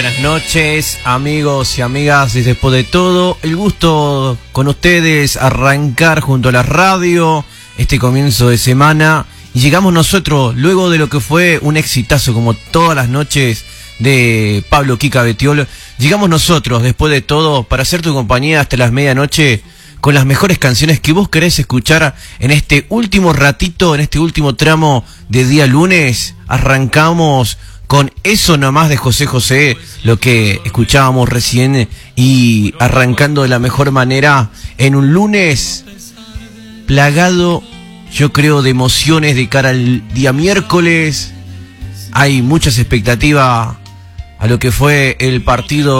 Buenas noches, amigos y amigas. Después de todo, el gusto con ustedes arrancar junto a la radio este comienzo de semana. Y llegamos nosotros, luego de lo que fue un exitazo como todas las noches de Pablo Kika Betiol, llegamos nosotros, después de todo, para hacer tu compañía hasta las medianoche con las mejores canciones que vos querés escuchar en este último ratito, en este último tramo de día lunes. Arrancamos con Eso Nomás de José José, lo que escuchábamos recién, y arrancando de la mejor manera en un lunes plagado, yo creo, de emociones de cara al día miércoles. Hay muchas expectativas a lo que fue el partido